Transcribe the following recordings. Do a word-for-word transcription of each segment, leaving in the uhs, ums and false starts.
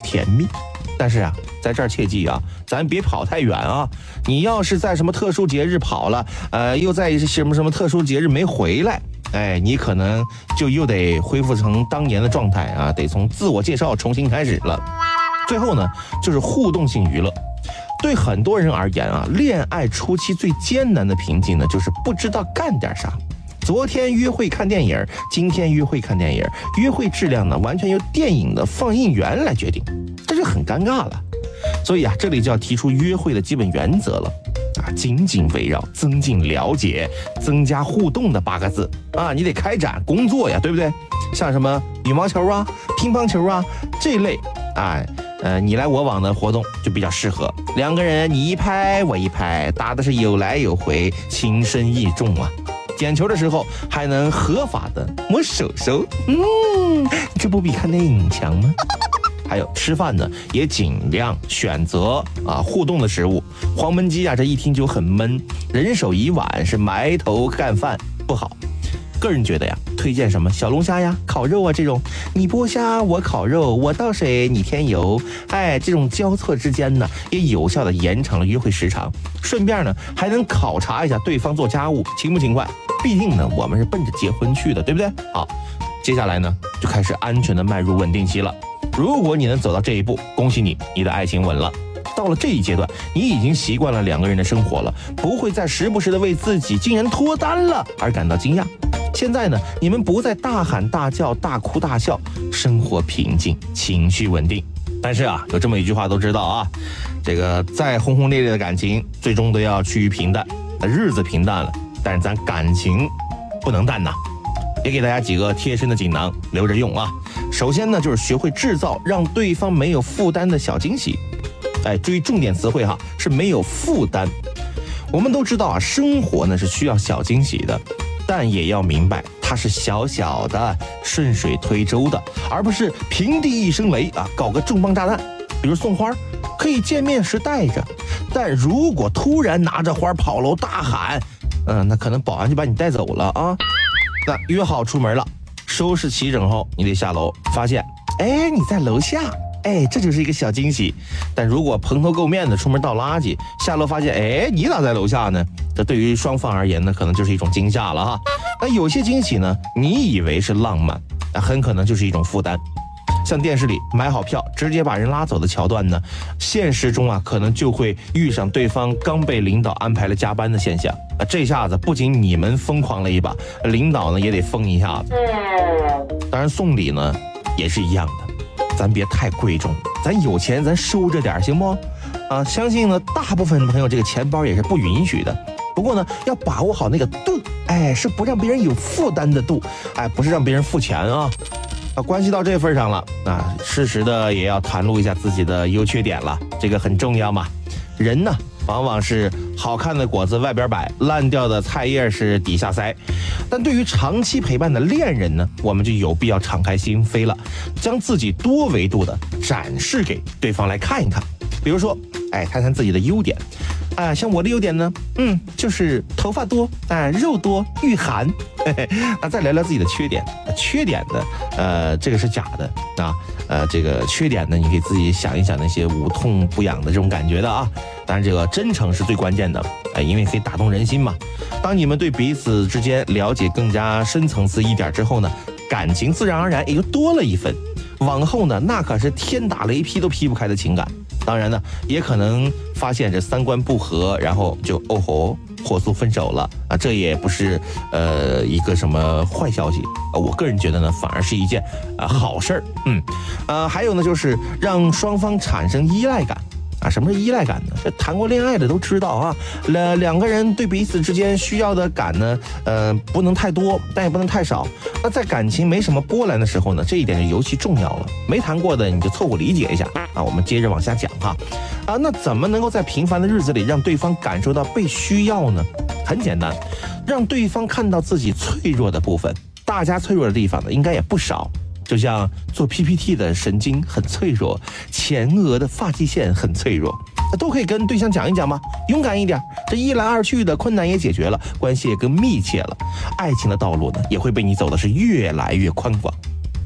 甜蜜。但是啊，在这儿切记啊，咱别跑太远啊！你要是在什么特殊节日跑了，呃，又在什么什么特殊节日没回来，哎，你可能就又得恢复成当年的状态啊，得从自我介绍重新开始了。最后呢，就是互动性娱乐。对很多人而言啊，恋爱初期最艰难的瓶颈呢，就是不知道干点啥。昨天约会看电影，今天约会看电影，约会质量呢完全由电影的放映员来决定，这就很尴尬了。所以啊，这里就要提出约会的基本原则了啊，紧紧围绕增进了解、增加互动的八个字啊，你得开展工作呀，对不对？像什么羽毛球啊、乒乓球啊这类啊，呃，你来我往的活动就比较适合两个人，你一拍我一拍，打的是有来有回，情深意重啊。捡球的时候还能合法的摸手手，嗯，这不比看电影强吗？还有吃饭呢，也尽量选择啊互动的食物。黄焖鸡啊，这一听就很闷，人手一碗是埋头干饭不好。个人觉得呀，推荐什么小龙虾呀、烤肉啊这种，你剥虾我烤肉，我倒水你添油，哎，这种交错之间呢，也有效的延长了约会时长，顺便呢还能考察一下对方做家务勤不勤快。毕竟呢，我们是奔着结婚去的，对不对？好，接下来呢就开始安全的迈入稳定期了。如果你能走到这一步，恭喜你，你的爱情稳了。到了这一阶段，你已经习惯了两个人的生活了，不会再时不时的为自己竟然脱单了而感到惊讶。现在呢，你们不再大喊大叫、大哭大笑，生活平静，情绪稳定。但是啊，有这么一句话都知道啊，这个再轰轰烈烈的感情，最终都要趋于平淡。那日子平淡了，但是咱感情不能淡呐。也给大家几个贴身的锦囊，留着用啊。首先呢，就是学会制造让对方没有负担的小惊喜。哎，注意重点词汇哈，是没有负担。我们都知道啊，生活呢是需要小惊喜的，但也要明白它是小小的、顺水推舟的，而不是平地一声雷啊，搞个重磅炸弹。比如送花，可以见面时带着，但如果突然拿着花跑楼大喊，嗯，那可能保安就把你带走了啊。那约好出门了，收拾齐整后，你得下楼，发现，哎，你在楼下。哎，这就是一个小惊喜。但如果蓬头垢面的出门倒垃圾，下楼发现，哎，你咋在楼下呢？这对于双方而言呢，可能就是一种惊吓了哈。那有些惊喜呢，你以为是浪漫，很可能就是一种负担。像电视里买好票直接把人拉走的桥段呢，现实中啊，可能就会遇上对方刚被领导安排了加班的现象啊。这下子不仅你们疯狂了一把，领导呢也得疯一下子。当然送礼呢也是一样的。咱别太贵重，咱有钱咱收着点行不？啊，相信呢大部分朋友这个钱包也是不允许的。不过呢，要把握好那个度，哎，是不让别人有负担的度，哎，不是让别人付钱啊。啊，关系到这份上了，啊，适时的也要袒露一下自己的优缺点了，这个很重要嘛。人呢，往往是好看的果子外边摆，烂掉的菜叶是底下塞。但对于长期陪伴的恋人呢，我们就有必要敞开心扉了，将自己多维度的展示给对方来看一看。比如说，哎，谈谈自己的优点。啊，像我的优点呢，嗯，就是头发多，哎，肉多，御寒。嘿嘿，那再聊聊自己的缺点。缺点呢，呃，这个是假的啊，呃，这个缺点呢，你可以自己想一想那些无痛不痒的这种感觉的啊。当然，这个真诚是最关键的，哎，因为可以打动人心嘛。当你们对彼此之间了解更加深层次一点之后呢，感情自然而然也就多了一分。往后呢，那可是天打雷劈都劈不开的情感。当然呢，也可能发现这三观不合，然后就哦吼，火速分手了啊！这也不是呃一个什么坏消息啊，我个人觉得呢，反而是一件啊好事儿。嗯，呃，还有呢，就是让双方产生依赖感。啊，什么是依赖感呢？这谈过恋爱的都知道啊，两两个人对彼此之间需要的感呢，呃，不能太多，但也不能太少。那在感情没什么波澜的时候呢，这一点就尤其重要了。没谈过的你就凑合理解一下啊。我们接着往下讲哈。啊，那怎么能够在平凡的日子里让对方感受到被需要呢？很简单，让对方看到自己脆弱的部分。大家脆弱的地方呢，应该也不少。就像做 P P T 的神经很脆弱，前额的发际线很脆弱，都可以跟对象讲一讲嘛，勇敢一点，这一来二去的困难也解决了，关系也更密切了，爱情的道路呢也会被你走的是越来越宽广。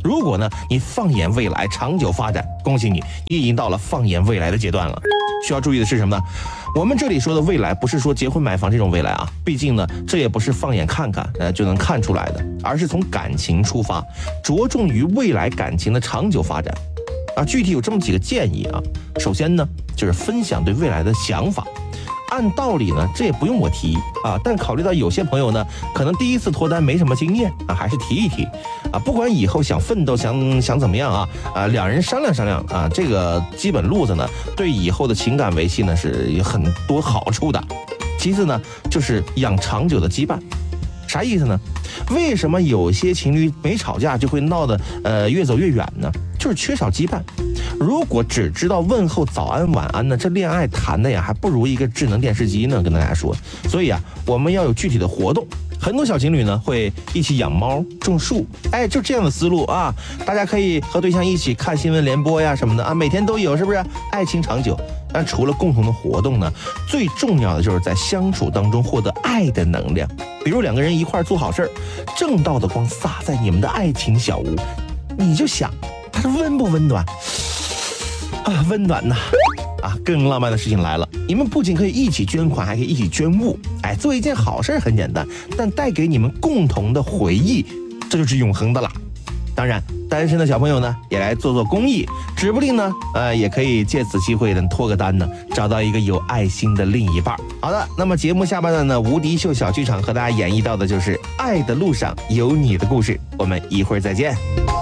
如果呢，你放眼未来，长久发展，恭喜你，你已经到了放眼未来的阶段了。需要注意的是什么呢？我们这里说的未来，不是说结婚买房这种未来啊，毕竟呢，这也不是放眼看看呃就能看出来的，而是从感情出发，着重于未来感情的长久发展。啊，具体有这么几个建议啊。首先呢，就是分享对未来的想法。按道理呢，这也不用我提啊，但考虑到有些朋友呢，可能第一次脱单没什么经验啊，还是提一提啊。不管以后想奋斗，想想怎么样啊，啊，两人商量商量啊，这个基本路子呢，对以后的情感维系呢是有很多好处的。其次呢，就是养长久的羁绊。啥意思呢？为什么有些情侣没吵架就会闹得呃越走越远呢？就是缺少羁绊。如果只知道问候早安晚安呢，这恋爱谈的呀还不如一个智能电视机呢，跟大家说。所以啊，我们要有具体的活动。很多小情侣呢会一起养猫、种树，哎，就这样的思路啊，大家可以和对象一起看新闻联播呀什么的啊，每天都有，是不是？爱情长久。但除了共同的活动呢，最重要的就是在相处当中获得爱的能量。比如两个人一块做好事儿，正道的光洒在你们的爱情小屋，你就想它是温不温暖啊？温暖呐！啊，更浪漫的事情来了，你们不仅可以一起捐款，还可以一起捐物。哎，做一件好事很简单，但带给你们共同的回忆，这就是永恒的啦。当然，单身的小朋友呢，也来做做公益，指不定呢，呃，也可以借此机会呢脱个单呢，找到一个有爱心的另一半。好的，那么节目下半段呢，无敌秀小剧场和大家演绎到的就是《爱的路上有你的故事》，我们一会儿再见。